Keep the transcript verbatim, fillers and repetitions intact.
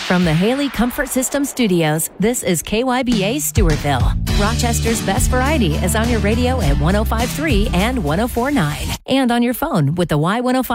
From the Haley Comfort System Studios, this is K Y B A Stewartville. Rochester's best variety is on your radio at one oh five point three and one oh four point nine. And on your phone with the Y one oh five